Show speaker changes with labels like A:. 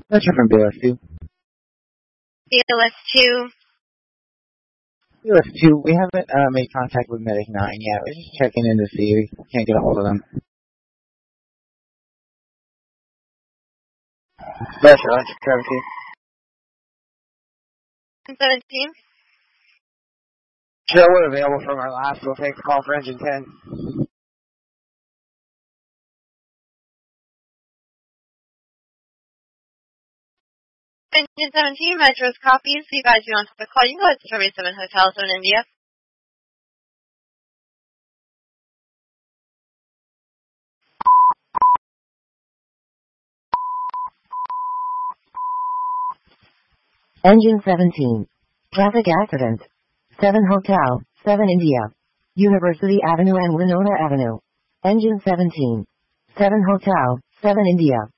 A: That's from BLS2.
B: BLS2.
A: BLS2, we haven't made contact with Medic 9 yet. We're just checking in to see. We can't get a hold of them. That's right,
B: 17.
A: Joe, we're available from our last. We'll take the call for engine 10.
B: Engine 17, Metro's copies. You guys, you want to call? You can go to Strawberry 7 Hotel Zone, India.
C: Engine 17. Traffic accident. 7 Hotel, 7 India. University Avenue and Winona Avenue. Engine 17. 7 Hotel, 7 India.